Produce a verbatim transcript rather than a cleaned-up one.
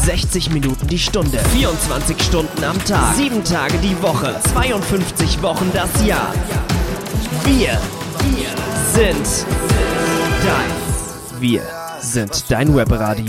sechzig Minuten die Stunde, vierundzwanzig Stunden am Tag, sieben Tage die Woche, zweiundfünfzig Wochen das Jahr. Wir sind dein. Wir sind dein Webradio.